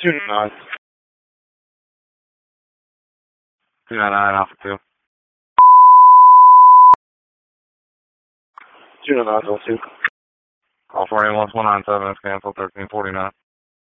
299. 299 Alpha 2. 299 Alpha 2. Call 481-197 is canceled 1349.